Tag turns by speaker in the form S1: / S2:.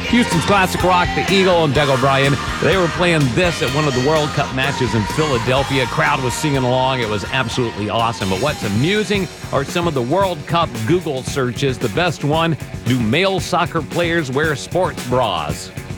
S1: Houston's classic rock, the Eagle and Doug O'Brien, they were playing this at one of the World Cup matches in Philadelphia. Crowd was singing along. It was absolutely awesome. But what's amusing are some of the World Cup Google searches. The best one, do male soccer players wear sports bras?